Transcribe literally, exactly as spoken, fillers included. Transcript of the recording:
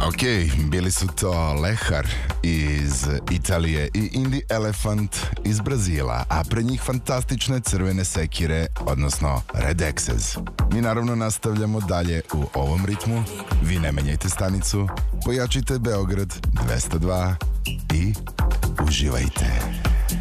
Ok, bili su to Lehar iz Italije i Indie Elephant iz Brazila, a pre njih fantastične Crvene sekire, odnosno Red X's. Mi naravno nastavljamo dalje u ovom ritmu. Vi ne menjajte stanicu, pojačite Beograd dvesta dva i uživajte.